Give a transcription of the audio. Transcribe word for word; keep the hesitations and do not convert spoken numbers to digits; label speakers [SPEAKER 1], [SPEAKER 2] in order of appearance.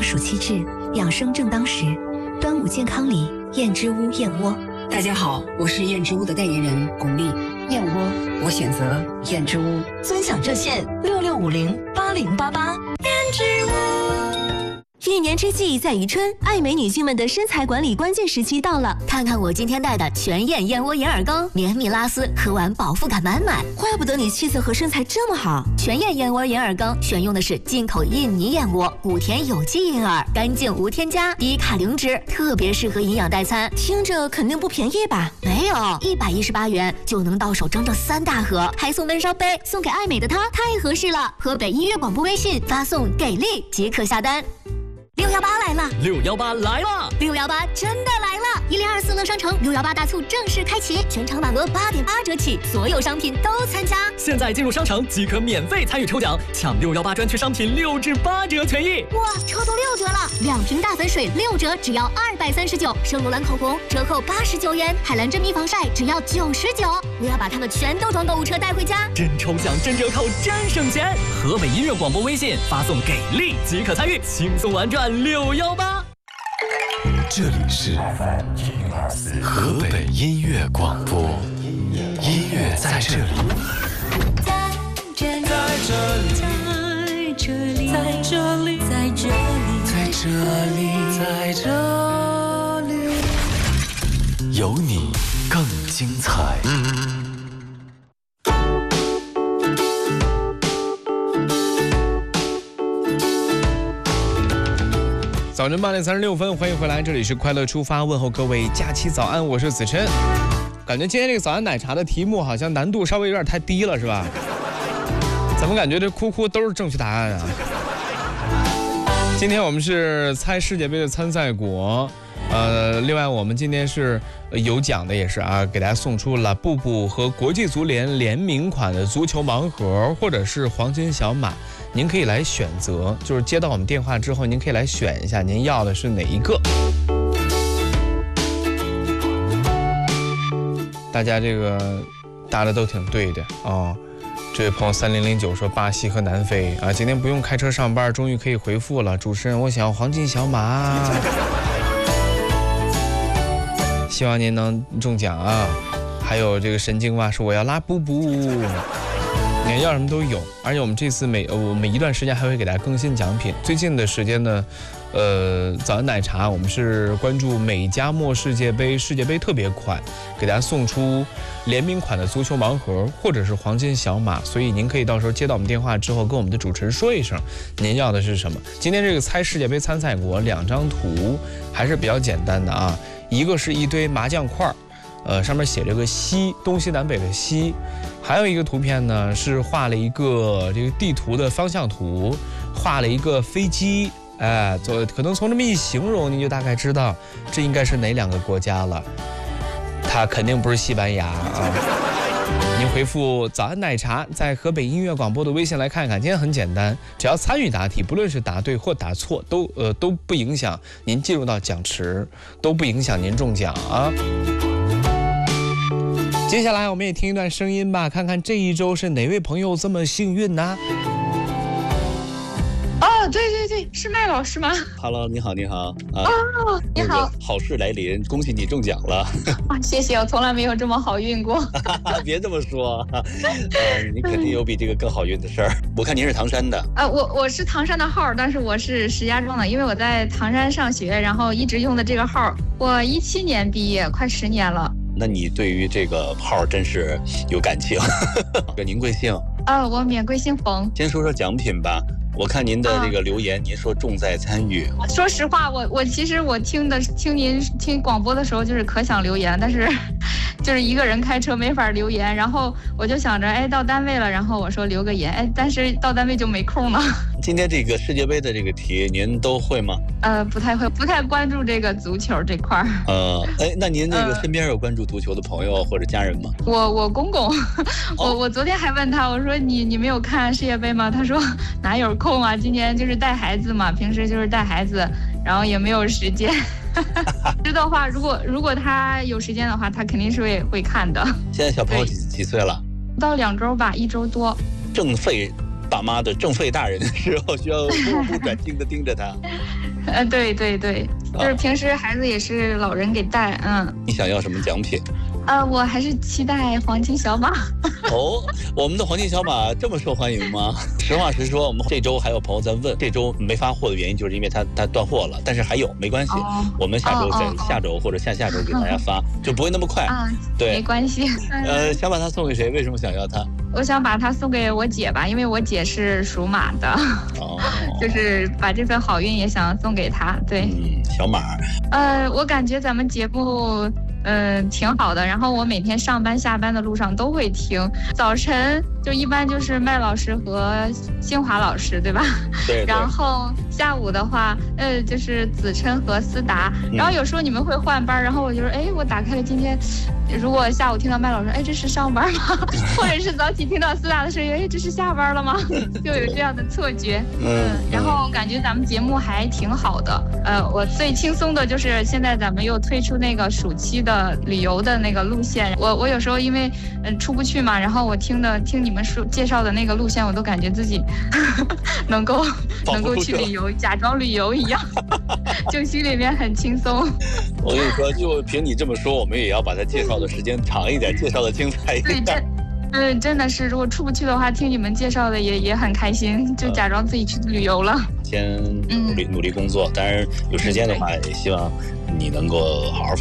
[SPEAKER 1] 暑气至，养生正当时。端午健康礼，燕之屋燕窝。
[SPEAKER 2] 大家好，我是燕之屋的代言人巩俐。燕窝，我选择燕之屋。
[SPEAKER 3] 尊享热线六六五零八零八八。燕之屋。
[SPEAKER 4] 一年之计在于春，爱美女性们的身材管理关键时期到了。
[SPEAKER 3] 看看我今天带的全燕燕窝眼耳膏，绵密拉丝，喝完饱腹感满满。
[SPEAKER 4] 怪不得你气色和身材这么好。
[SPEAKER 3] 全燕燕窝眼耳膏选用的是进口印尼燕窝，谷田有机银耳，干净无添加，低卡零脂，特别适合营养代餐。
[SPEAKER 4] 听着肯定不便宜吧？
[SPEAKER 3] 没有，一百一十八元就能到手整整三大盒，还送闷烧杯，送给爱美的她太合适了。河北音乐广播微信发送给力即可下单。六幺八来了，
[SPEAKER 5] 六幺八来了，
[SPEAKER 3] 六幺八真的来了！一零二四乐商城六幺八大促正式开启，全场满额八点八折起，所有商品都参加。
[SPEAKER 5] 现在进入商城即可免费参与抽奖，抢六幺八专区商品六至八折权益。
[SPEAKER 3] 哇，抽到六折了！两瓶大粉水六折，只要二百三十九；圣罗兰口红折扣八十九元；海蓝珍妮防晒只要九十九。我要把它们全都装购物车带回家。
[SPEAKER 5] 真抽奖，真折扣，真省钱！河北音乐广播微信发送给力即可参与，轻松玩转六幺八。
[SPEAKER 6] 这里是河北音乐广播，音乐在这里，
[SPEAKER 3] 在这里，在这里，在这里，在这里，
[SPEAKER 6] 在这里，在这里，有你更精彩。
[SPEAKER 7] 早晨八点三十六分，欢迎回来，这里是快乐出发，问候各位假期早安，我是子琛。感觉今天这个早安奶茶的题目好像难度稍微有点太低了，是吧？怎么感觉这哭哭都是正确答案啊？今天我们是猜世界杯的参赛国，呃，另外我们今天是有奖的，也是啊，给大家送出了布布和国际足联联名款的足球盲盒，或者是黄金小马。您可以来选择，就是接到我们电话之后，您可以来选一下您要的是哪一个。大家这个答的都挺对的啊、哦！这位朋友三零零九说巴西和南非啊，今天不用开车上班，终于可以回复了。主持人，我想要黄金小马，希望您能中奖啊！还有这个神经蛙说我要拉布布。你看要什么都有，而且我们这次每我每一段时间还会给大家更新奖品。最近的时间呢，呃，早安奶茶我们是关注美加墨世界杯世界杯特别款，给大家送出联名款的足球盲盒或者是黄金小马，所以您可以到时候接到我们电话之后，跟我们的主持人说一声您要的是什么。今天这个猜世界杯参赛国两张图还是比较简单的啊，一个是一堆麻将块，呃，上面写着个西，东西南北的西。还有一个图片呢，是画了一个这个地图的方向图，画了一个飞机，哎，就可能从这么一形容，你就大概知道这应该是哪两个国家了。它肯定不是西班牙啊！您回复早安奶茶，在河北音乐广播的微信来看看。今天很简单，只要参与答题，不论是答对或答错，都呃都不影响您进入到奖池，都不影响您中奖啊。接下来我们也听一段声音吧，看看这一周是哪位朋友这么幸运呢？
[SPEAKER 8] 哦，对对对，是麦老师吗
[SPEAKER 9] ？Hello， 你好，你好
[SPEAKER 8] 啊！哦，你好，
[SPEAKER 9] 好事来临，恭喜你中奖了！
[SPEAKER 8] 啊，谢谢，我从来没有这么好运过。
[SPEAKER 9] 别这么说，呃，你肯定有比这个更好运的事儿。我看您是唐山的。
[SPEAKER 8] 啊，我我是唐山的号，但是我是石家庄的，因为我在唐山上学，然后一直用的这个号。我一七年毕业，快十年了。
[SPEAKER 9] 那你对于这个号真是有感情。您贵姓？
[SPEAKER 8] 啊，我免贵姓冯。
[SPEAKER 9] 先说说奖品吧。我看您的这个留言，啊、您说重在参与。
[SPEAKER 8] 说实话，我我其实我听的听您听广播的时候，就是可想留言，但是就是一个人开车没法留言，然后我就想着，哎，到单位了，然后我说留个言，哎，但是到单位就没空了。
[SPEAKER 9] 今天这个世界杯的这个题，您都会吗？
[SPEAKER 8] 呃，不太会，不太关注这个足球这块儿。
[SPEAKER 9] 呃，哎，那您那个身边有关注足球的朋友或者家人吗？
[SPEAKER 8] 呃、我我公公，我、哦、我昨天还问他，我说你你没有看世界杯吗？他说哪有空啊，今年就是带孩子嘛，平时就是带孩子，然后也没有时间。知道的话，如果如果他有时间的话，他肯定是会会看的。
[SPEAKER 9] 现在小朋友几几岁了？
[SPEAKER 8] 到两周吧，一周多。
[SPEAKER 9] 正费爸妈的正肺大人的时候，需要目不转睛的盯着他。
[SPEAKER 8] 呃，对对对，就是平时孩子也是老人给带，嗯。
[SPEAKER 9] 你想要什么奖品？
[SPEAKER 8] 呃，我还是期待黄金小马。
[SPEAKER 9] 哦，我们的黄金小马这么受欢迎吗？实话实说，我们这周还有朋友在问，这周没发货的原因就是因为它它断货了，但是还有没关系，哦、我们下周在、哦哦、下周或者下下周给大家发，嗯、就不会那么快。
[SPEAKER 8] 啊，
[SPEAKER 9] 对，
[SPEAKER 8] 没关系。
[SPEAKER 9] 呃，想把它送给谁？为什么想要它？
[SPEAKER 8] 我想把它送给我姐吧，因为我姐是属马的，哦，就是把这份好运也想送给她。对，
[SPEAKER 9] 嗯，小马。
[SPEAKER 8] 呃，我感觉咱们节目。嗯、呃，挺好的。然后我每天上班下班的路上都会听。早晨就一般就是麦老师和新华老师，对吧？
[SPEAKER 9] 对。对
[SPEAKER 8] 然后下午的话，呃，就是子琛和思达。然后有时候你们会换班，然后我就说，哎，我打开了今天，如果下午听到麦老师，哎，这是上班吗？或者是早起听到思达的声音，哎，这是下班了吗？就有这样的错觉。嗯。然后感觉咱们节目还挺好的。呃，我最轻松的就是现在咱们又推出那个暑期的。的旅游的那个路线，我我有时候因为嗯、呃、出不去嘛，然后我听的听你们说介绍的那个路线，我都感觉自己呵呵能够能够去旅游，假装旅游一样，就心里面很轻松。
[SPEAKER 9] 我跟你说，就凭你这么说，我们也要把它介绍的时间长一点，介绍的精彩一点。
[SPEAKER 8] 对，真嗯真的是，如果出不去的话，听你们介绍的也也很开心，就假装自己去旅游了。
[SPEAKER 9] 先努力、嗯、努力工作，当然有时间的话，也希望你能够好好。